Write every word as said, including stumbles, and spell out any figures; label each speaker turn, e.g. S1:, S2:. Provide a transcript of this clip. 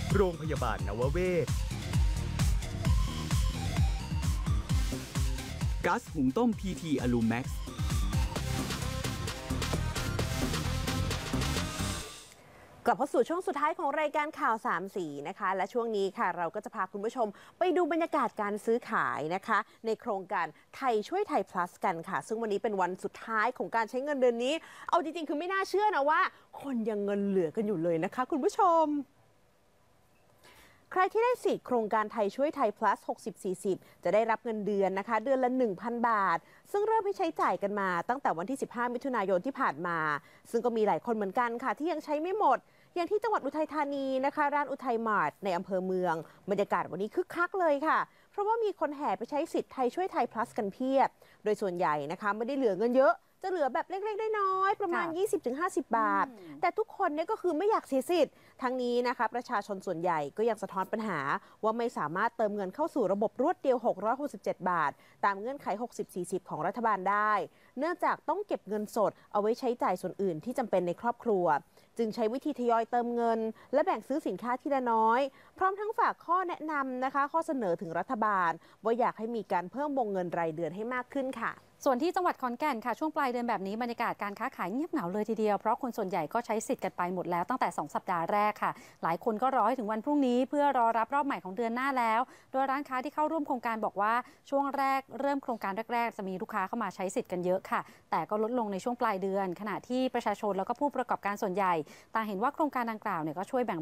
S1: โรงพยาบาลนวเวศก๊าซหุงต้ม พี ที อลูแม็กซ์
S2: กลับเข้าสู่ช่วงสุดท้ายของรายการข่าวสามสีนะคะและช่วงนี้ค่ะเราก็จะพาคุณผู้ชมไปดูบรรยากาศการซื้อขายนะคะในโครงการไทยช่วยไทย plus กันค่ะซึ่งวันนี้เป็นวันสุดท้ายของการใช้เงินเดือนนี้เอาจริงๆคือไม่น่าเชื่อนะว่าคนยังเงินเหลือกันอยู่เลยนะคะคุณผู้ชมใครที่ได้สิทธิ์โครงการไทยช่วยไทย plus หกสิบ สี่สิบ จะได้รับเงินเดือนนะคะเดือนละ หนึ่งพัน บาทซึ่งเริ่มให้ใช้จ่ายกันมาตั้งแต่วันที่สิบห้ามิถุนายนที่ผ่านมาซึ่งก็มีหลายคนเหมือนกันค่ะที่ยังใช้ไม่หมดอย่างที่จังหวัดอุทัยธานีนะคะร้านอุทัยมาร์ทในอำเภอเมืองบรรยากาศวันนี้คึกคักเลยค่ะเพราะว่ามีคนแห่ไปใช้สิทธิ์ไทยช่วยไทย plus กันเพียบโดยส่วนใหญ่นะคะไม่ได้เหลือเงินเยอะจะเหลือแบบเล็กๆน้อยๆประมาณ ยี่สิบถึงห้าสิบ บาทแต่ทุกคนเนี่ยก็คือไม่อยากเสียสิทธิ์ทั้งนี้นะคะประชาชนส่วนใหญ่ก็ยังสะท้อนปัญหาว่าไม่สามารถเติมเงินเข้าสู่ระบบรวดเดียวหกร้อยหกสิบเจ็ดบาทตามเงื่อนไขหกสิบ สี่สิบของรัฐบาลได้เนื่องจากต้องเก็บเงินสดเอาไว้ใช้จ่ายส่วนอื่นที่จำเป็นในครอบครัวจึงใช้วิธีทยอยเติมเงินและแบ่งซื้อสินค้าทีละน้อยพร้อมทั้งฝากข้อแนะนำนะคะข้อเสนอถึงรัฐบาลว่าอยากให้มีการเพิ่มวงเงินรายเดือนให้มากขึ้นค่ะ
S3: ส่วนที่จังหวัดขอนแก่นค่ะช่วงปลายเดือนแบบนี้บรรยากาศการค้าขายเงียบเหงาเลยทีเดียวเพราะคนส่วนใหญ่ก็ใช้สิทธิ์กันไปหมดแล้วตั้งแต่สองสัปดาห์แรกค่ะหลายคนก็รอให้ถึงวันพรุ่งนี้เพื่อรอรับรอบใหม่ของเดือนหน้าแล้วโดยร้านค้าที่เข้าร่วมโครงการบอกว่าช่วงแรกเริ่มโครงการแรกๆจะมีลูกค้าเข้ามาใช้สิทธิ์กันเยอะค่ะแต่ก็ลดลงในช่วงปลายเดือนขณะที่ประชาชนแล้วก็ผู้ประกอบการส่วนใหญ่ต่างเห็นว่าโครงการดังกล่าวเนี่ยก็ช่วยแบ่ง